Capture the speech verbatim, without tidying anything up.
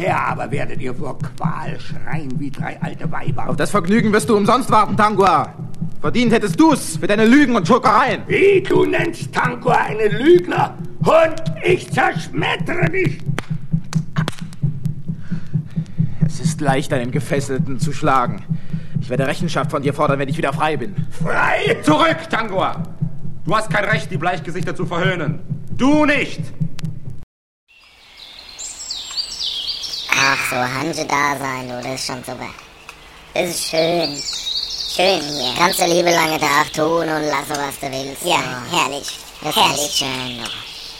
Ja, aber werdet ihr vor Qual schreien wie drei alte Weiber. Auf das Vergnügen wirst du umsonst warten, Tangua. Verdient hättest du's für deine Lügen und Schurkereien. Wie, du nennst Tangua einen Lügner? Und ich zerschmettere dich. Es ist leicht, einen Gefesselten zu schlagen. Ich werde Rechenschaft von dir fordern, wenn ich wieder frei bin. Frei? Zurück, Tangua! Du hast kein Recht, die Bleichgesichter zu verhöhnen. Du nicht! Ach, so Hanse-Dasein, du, das ist schon super. Das ist schön. Schön hier. Kannst du liebe lange Tag tun und lassen, was du willst. Ja, herrlich. Das herrlich. Ist schön.